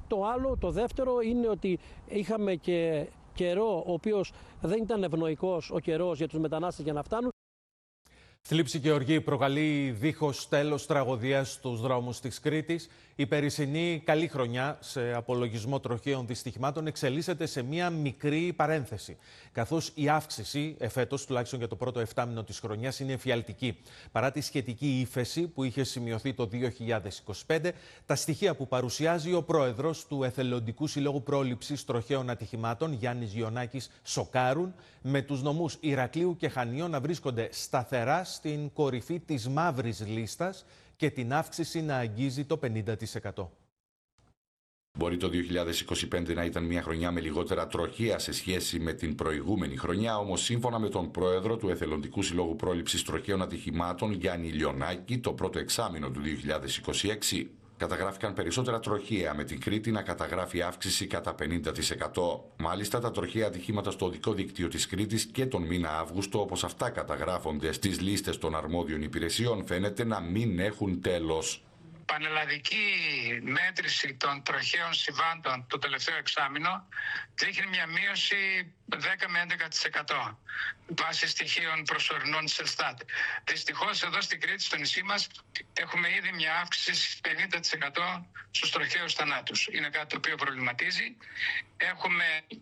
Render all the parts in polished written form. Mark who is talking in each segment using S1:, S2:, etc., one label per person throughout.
S1: Το άλλο, το δεύτερο, είναι ότι είχαμε και καιρό ο οποίος δεν ήταν ευνοϊκός ο καιρός για τους μετανάστες για να φτάνουν.
S2: Θλίψη και οργή προκαλεί δίχως τέλος τραγωδία στους δρόμους της Κρήτης. Η περσινή καλή χρονιά σε απολογισμό τροχαίων δυστυχημάτων εξελίσσεται σε μία μικρή παρένθεση. Καθώς η αύξηση εφέτος, τουλάχιστον για το πρώτο 7μηνο της χρονιάς, είναι εφιαλτική. Παρά τη σχετική ύφεση που είχε σημειωθεί το 2025, τα στοιχεία που παρουσιάζει ο πρόεδρος του Εθελοντικού Συλλόγου Πρόληψης Τροχαίων Ατυχημάτων, Γιάννης Γιωννάκης, σοκάρουν, με τους νομούς Ηρακλείου και Χανίων να βρίσκονται σταθερά στην κορυφή της μαύρης λίστας και την αύξηση να αγγίζει το 50%.
S3: Μπορεί το 2025 να ήταν μια χρονιά με λιγότερα τροχαία σε σχέση με την προηγούμενη χρονιά, όμως σύμφωνα με τον πρόεδρο του Εθελοντικού Συλλόγου Πρόληψης Τροχαίων Ατυχημάτων, Γιάννη Λιωνάκη, το πρώτο εξάμηνο του 2026 καταγράφηκαν περισσότερα τροχαία, με την Κρήτη να καταγράφει αύξηση κατά 50%. Μάλιστα, τα τροχαία ατυχήματα στο οδικό δίκτυο της Κρήτης και τον μήνα Αύγουστο, όπως αυτά καταγράφονται στις λίστες των αρμόδιων υπηρεσιών, φαίνεται να μην έχουν τέλος.
S4: Πανελλαδική μέτρηση των τροχαίων συμβάντων το τελευταίο εξάμηνο δείχνει μια μείωση 10 με 11% βάσει στοιχείων προσωρινών της Ελστάτ. Δυστυχώς εδώ στην Κρήτη, στο νησί μας, έχουμε ήδη μια αύξηση 50% στους τροχαίους θανάτους. Είναι κάτι το οποίο προβληματίζει. Έχουμε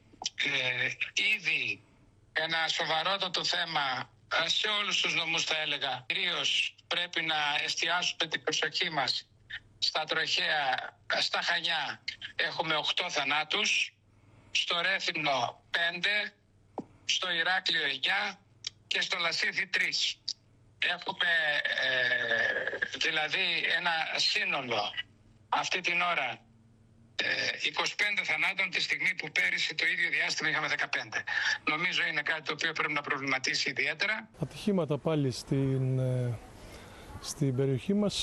S4: ήδη ένα σοβαρότατο θέμα σε όλους τους νομούς, θα έλεγα. Κυρίως πρέπει να εστιάσουμε την προσοχή μας στα τροχαία. Στα Χανιά έχουμε 8 θανάτους, στο Ρέθυμνο 5, στο Ηράκλειο 9 και στο Λασίθι 3. Έχουμε δηλαδή ένα σύνολο αυτή την ώρα 25 θανάτων, τη στιγμή που πέρυσι το ίδιο διάστημα είχαμε 15. Νομίζω είναι κάτι το οποίο πρέπει να προβληματίσει ιδιαίτερα.
S5: Ατυχήματα πάλι στην περιοχή μας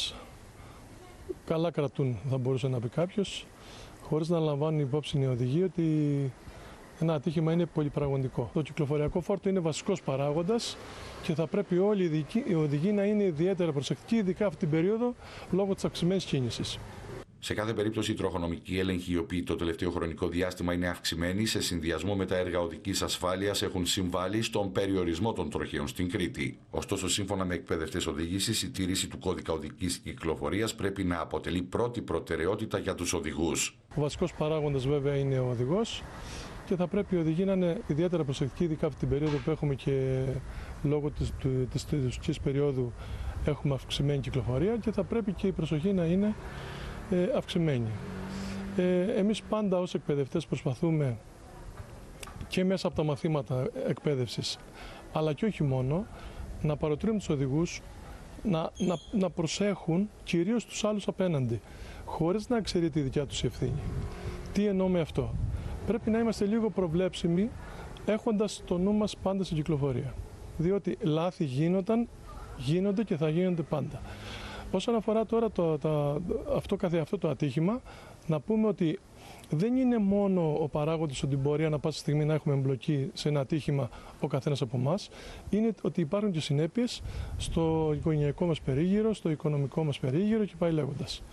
S5: καλά κρατούν, θα μπορούσε να πει κάποιος, χωρίς να λαμβάνουν υπόψη οι οδηγοί ότι ένα ατύχημα είναι πολυπραγματικό. Το κυκλοφοριακό φόρτο είναι βασικός παράγοντας και θα πρέπει όλοι οι οδηγοί να είναι ιδιαίτερα προσεκτικοί, ειδικά αυτή την περίοδο, λόγω της αυξημένης κίνησης.
S3: Σε κάθε περίπτωση, οι τροχονομικοί έλεγχοι, οι οποίοι το τελευταίο χρονικό διάστημα είναι αυξημένοι, σε συνδυασμό με τα έργα οδικής ασφάλειας, έχουν συμβάλει στον περιορισμό των τροχαίων στην Κρήτη. Ωστόσο, σύμφωνα με εκπαιδευτές οδήγησης, η τήρηση του κώδικα οδικής κυκλοφορίας πρέπει να αποτελεί πρώτη προτεραιότητα για τους οδηγούς.
S5: Ο βασικός παράγοντας, βέβαια, είναι ο οδηγός και θα πρέπει οι οδηγοί να είναι ιδιαίτερα προσεκτικοί, ειδικά αυτή την περίοδο που έχουμε και λόγω της τουριστικής περίοδου έχουμε αυξημένη κυκλοφορία και θα πρέπει και η προσοχή να είναι αυξημένη. Εμείς πάντα ως εκπαιδευτές προσπαθούμε και μέσα από τα μαθήματα εκπαίδευσης, αλλά και όχι μόνο, να παροτρύνουμε τους οδηγούς να προσέχουν κυρίως τους άλλους απέναντι, χωρίς να ξέρει τη δικιά τους ευθύνη. Τι εννοώ με αυτό? Πρέπει να είμαστε λίγο προβλέψιμοι, έχοντας το νου μας πάντα στην κυκλοφορία. Διότι λάθη γίνονται και θα γίνονται πάντα. Όσον αφορά τώρα αυτό το ατύχημα, να πούμε ότι δεν είναι μόνο ο παράγοντας ότι μπορεί ανά πάσα στιγμή να έχουμε εμπλοκή σε ένα ατύχημα ο καθένας από εμάς, είναι ότι υπάρχουν και συνέπειες στο οικογενειακό μας περίγυρο, στο οικονομικό μας περίγυρο και πάει λέγοντας.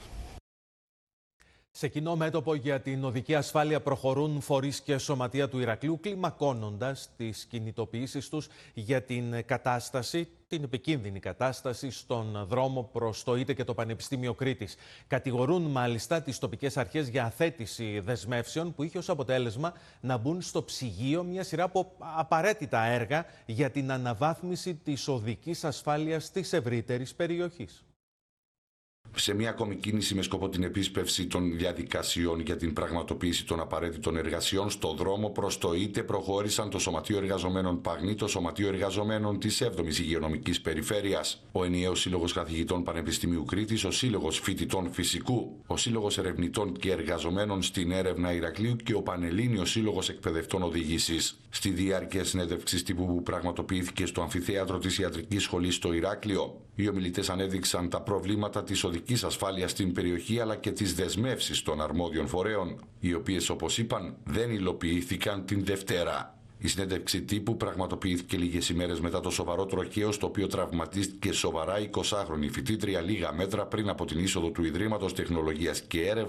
S2: Σε κοινό μέτωπο για την οδική ασφάλεια προχωρούν φορείς και σωματεία του Ηρακλείου, κλιμακώνοντας τις κινητοποιήσεις τους για την επικίνδυνη κατάσταση στον δρόμο προς το ΙΤΕ και το Πανεπιστήμιο Κρήτης. Κατηγορούν μάλιστα τις τοπικές αρχές για αθέτηση δεσμεύσεων που είχε ως αποτέλεσμα να μπουν στο ψυγείο μια σειρά από απαραίτητα έργα για την αναβάθμιση της οδικής ασφάλειας της ευρύτερης περιοχής.
S3: Σε μια ακόμη κίνηση με σκοπό την επίσπευση των διαδικασιών για την πραγματοποίηση των απαραίτητων εργασιών, στο δρόμο προς το ΙΤΕ προχώρησαν το Σωματείο Εργαζομένων Παγνή, το Σωματείο Εργαζομένων της 7ης Υγειονομικής Περιφέρειας, ο Ενιαίος Σύλλογος Καθηγητών Πανεπιστημίου Κρήτης, ο Σύλλογος Φοιτητών Φυσικού, ο Σύλλογος Ερευνητών και Εργαζομένων στην Έρευνα Ηρακλείου και ο Πανελλήνιος Σύλλογος Εκπαιδευτών Οδήγησης. Στη διάρκεια συνέντευξης τύπου που πραγματοποιήθηκε στο αμφιθέατρο της Ιατρικής Σχολής στο Ηράκλειο, οι ομιλητές ανέδειξαν τα προβλήματα της οδικής ασφάλειας στην περιοχή αλλά και τις δεσμεύσεις των αρμόδιων φορέων, οι οποίες, όπως είπαν, δεν υλοποιήθηκαν την Δευτέρα. Η συνέντευξη τύπου πραγματοποιήθηκε λίγες ημέρες μετά το σοβαρό τροχαίο στο οποίο τραυματίστηκε σοβαρά η 20χρονη φοιτήτρια λίγα μέτρα πριν από την είσοδο του Ιδρύματος Τεχνολογίας και Έρευνας